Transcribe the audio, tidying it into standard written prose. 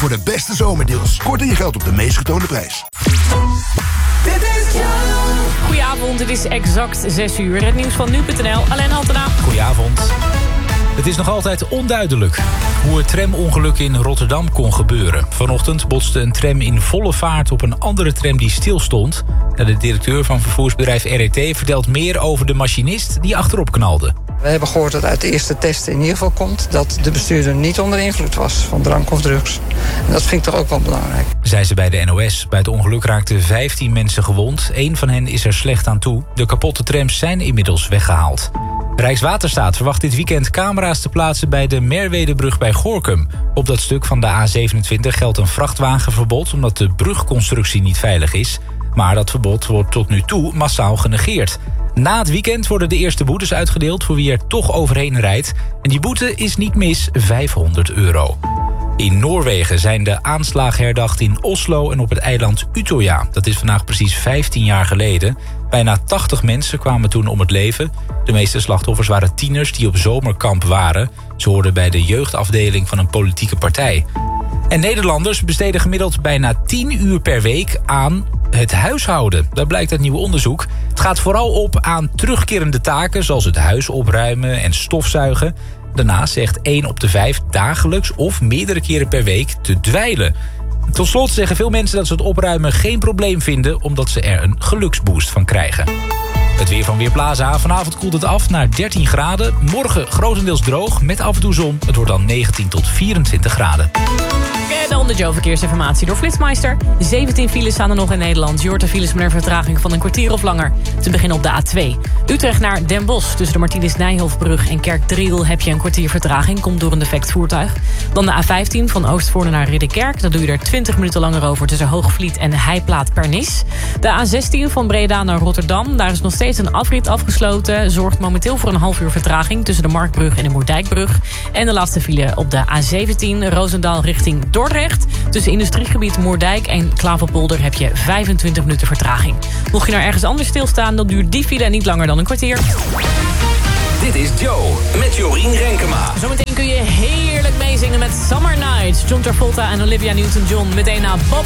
voor de beste zomerdeals. Korting je geld op de meest getoonde prijs. Goedenavond, het is exact 6 uur. Het nieuws van nu.nl. Alain Altena. Goedenavond. Het is nog altijd onduidelijk hoe het tramongeluk in Rotterdam kon gebeuren. Vanochtend botste een tram in volle vaart op een andere tram die stilstond. De directeur van vervoersbedrijf RET vertelt meer over de machinist die achterop knalde. We hebben gehoord dat uit de eerste test in ieder geval komt dat de bestuurder niet onder invloed was van drank of drugs. En dat vind ik toch ook wel belangrijk. Zei ze bij de NOS. Bij het ongeluk raakten 15 mensen gewond. 1 van hen is er slecht aan toe. De kapotte trams zijn inmiddels weggehaald. Rijkswaterstaat verwacht dit weekend camera's te plaatsen bij de Merwedebrug bij Gorinchem. Op dat stuk van de A27 geldt een vrachtwagenverbod omdat de brugconstructie niet veilig is. Maar dat verbod wordt tot nu toe massaal genegeerd. Na het weekend worden de eerste boetes uitgedeeld voor wie er toch overheen rijdt. En die boete is niet mis €500. In Noorwegen zijn de aanslagen herdacht in Oslo en op het eiland Utøya. Dat is vandaag precies 15 jaar geleden. Bijna 80 mensen kwamen toen om het leven. De meeste slachtoffers waren tieners die op zomerkamp waren. Ze hoorden bij de jeugdafdeling van een politieke partij. En Nederlanders besteden gemiddeld bijna 10 uur per week aan het huishouden. Dat blijkt uit nieuw onderzoek. Het gaat vooral op aan terugkerende taken zoals het huis opruimen en stofzuigen. Daarnaast zegt 1 op de 5 dagelijks of meerdere keren per week te dweilen. Tot slot zeggen veel mensen dat ze het opruimen geen probleem vinden, omdat ze er een geluksboost van krijgen. Het weer van Weerplaza. Vanavond koelt het af naar 13 graden. Morgen grotendeels droog met af en toe zon. Het wordt dan 19 tot 24 graden. En dan de Joe-verkeersinformatie door Flitsmeister. 17 files staan er nog in Nederland. Je hoort de files met een vertraging van een kwartier of langer. Te beginnen op de A2. Utrecht naar Den Bosch. Tussen de Martinus-Nijhoffbrug en Kerkdriel heb je een kwartier vertraging. Komt door een defect voertuig. Dan de A15 van Oostvoorne naar Ridderkerk. Daar doe je er 20 minuten langer over tussen Hoogvliet en Heiplaat-Pernis. De A16 van Breda naar Rotterdam. Daar is nog steeds een afrit afgesloten. Zorgt momenteel voor een half uur vertraging tussen de Marktbrug en de Moerdijkbrug. En de laatste file op de A17 Roosendaal richting Dordrecht. Tussen industriegebied Moerdijk en Klaverpolder heb je 25 minuten vertraging. Mocht je nou ergens anders stilstaan, dan duurt die file niet langer dan een kwartier. Dit is Joe met Jorien Renkema. Zometeen kun je heerlijk meezingen met Summer Nights. John Travolta en Olivia Newton-John. Meteen na Bob